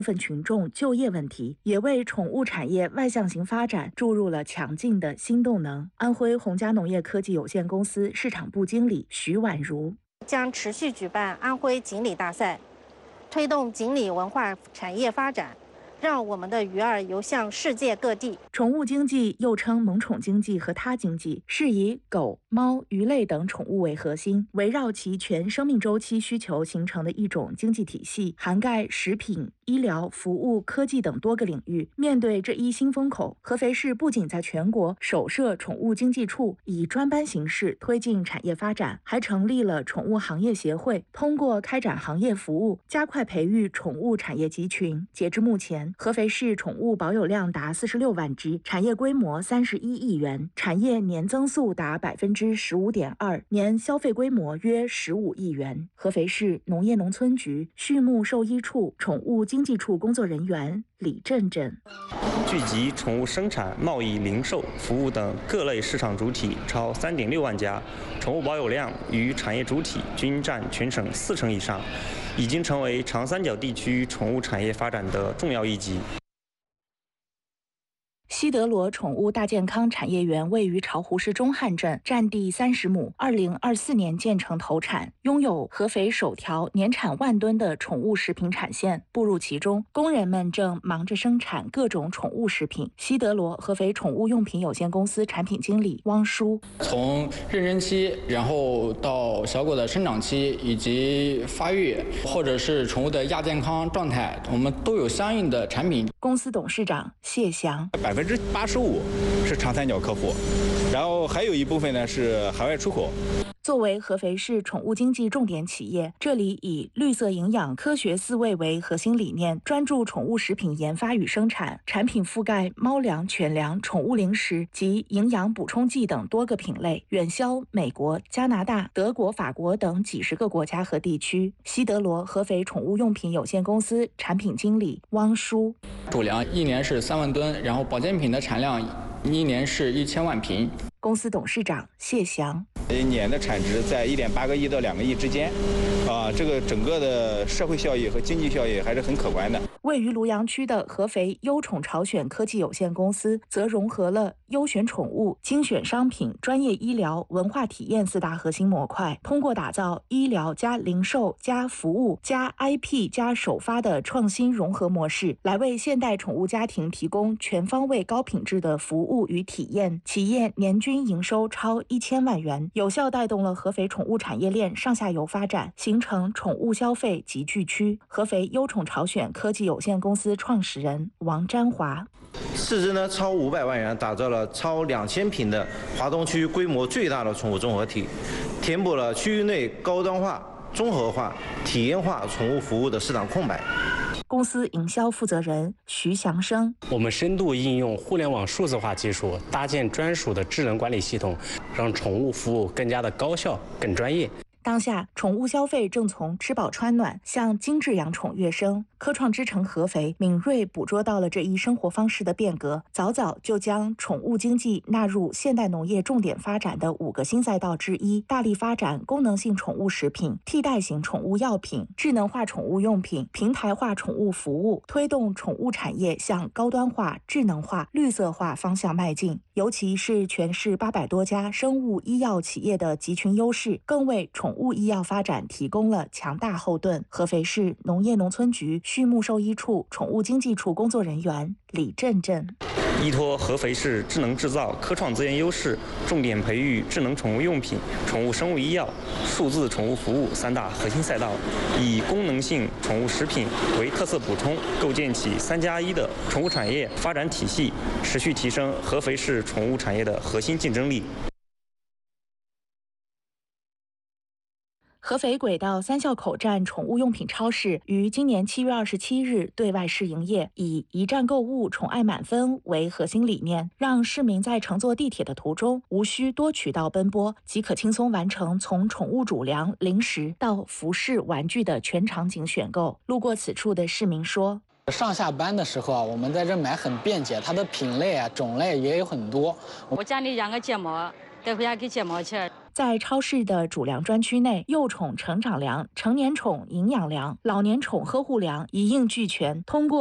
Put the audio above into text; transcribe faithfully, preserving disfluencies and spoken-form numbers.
分群众就业问题，也为宠物产业外向型发展注入了强劲的新动能。安徽洪家农业科技有限公司市场部经理徐婉如将持续举办安徽锦鲤大赛，推动锦鲤文化产业发展，让我们的鱼儿游向世界各地。 宠物经济又称萌宠经济和他经济，是以狗、猫、鱼类等宠物为核心，围绕其全生命周期需求形成的一种经济体系，涵盖食品、医疗、服务、科技等多个领域。面对这一新风口，合肥市不仅在全国首设宠物经济处，以专班形式推进产业发展，还成立了宠物行业协会，通过开展行业服务，加快培育宠物产业集群。截至目前，合肥市宠物保有量达四十六万只，产业规模三十一亿元，产业年增速达百分之十五点二，年消费规模约十五亿元。合肥市农业农村局畜牧兽医处宠物经济处工作人员李振振， 聚集宠物生产、贸易、零售、服务等各类市场主体超三点六万家，宠物保有量与产业主体均占全省四成以上，已经成为长三角地区宠物产业发展的重要一极。 西德罗宠物大健康产业园位于巢湖市中汉镇，占地三十亩，二零二四年建成投产，拥有合肥首条年产万吨的宠物食品产线。步入其中，工人们正忙着生产各种宠物食品。西德罗合肥宠物用品有限公司产品经理汪舒， 从妊娠期，然后到小狗的生长期以及发育，或者是宠物的亚健康状态，我们都有相应的产品。 公司董事长谢翔， 百分之八十五是长三角客户，然后还有一部分呢是海外出口。 作为合肥市宠物经济重点企业，这里以绿色营养、科学饲喂为核心理念，专注宠物食品研发与生产，产品覆盖猫粮、犬粮、宠物零食及营养补充剂等多个品类，远销美国、加拿大、德国、法国等几十个国家和地区。西德罗合肥宠物用品有限公司产品经理汪舒， 主粮一年是三万吨，然后保健品的产量一年是一千万瓶。 公司董事长谢翔， 一年的产值在一点八个亿到两个亿之间，啊，这个整个的社会效益和经济效益还是很可观的。 位于庐阳区的合肥优宠巢选科技有限公司则融合了优选宠物、精选商品、专业医疗、文化体验四大核心模块，通过打造医疗加零售加服务加 I P 加首发的创新融合模式，来为现代宠物家庭提供全方位高品质的服务与体验。企业年均营收超一千万元，有效带动了合肥宠物产业链上下游发展，形成宠物消费集聚区。合肥优宠巢选科技有限公司创始人王占华， 斥资呢超五百万元，打造了超两千平的华东区规模最大的宠物综合体，填补了区域内高端化、综合化、体验化宠物服务的市场空白。 公司营销负责人徐祥生， 我们深度应用互联网数字化技术，搭建专属的智能管理系统，让宠物服务更加的高效、更专业。 当下，宠物消费正从吃饱穿暖向精致养宠跃升。科创之城合肥敏锐捕捉到了这一生活方式的变革，早早就将宠物经济纳入现代农业重点发展的五个新赛道之一，大力发展功能性宠物食品、替代型宠物药品、智能化宠物用品、平台化宠物服务，推动宠物产业向高端化、智能化、绿色化方向迈进。尤其是全市八百多家生物医药企业的集群优势，更为宠物医药发展提供了强大后盾。合肥市农业农村局畜牧兽医处宠物经济处工作人员李振振， 依托合肥市智能制造科创资源优势，重点培育智能宠物用品、宠物生物医药、数字宠物服务三大核心赛道，以功能性宠物食品为特色补充，构建起三加一的宠物产业发展体系，持续提升合肥市宠物产业的核心竞争力。 合肥轨道三校口站宠物用品超市于今年七月二十七日对外试营业，以一站购物宠爱满分为核心理念，让市民在乘坐地铁的途中无需多渠道奔波，即可轻松完成从宠物主粮、零食到服饰、玩具的全场景选购。路过此处的市民说， 上下班的时候啊，我们在这买很便捷，它的品类啊、种类也有很多。 我家里养个睫毛，带回家给睫毛去。 在超市的主粮专区内，幼宠成长粮、成年宠营养粮、老年宠呵护粮一应俱全。通过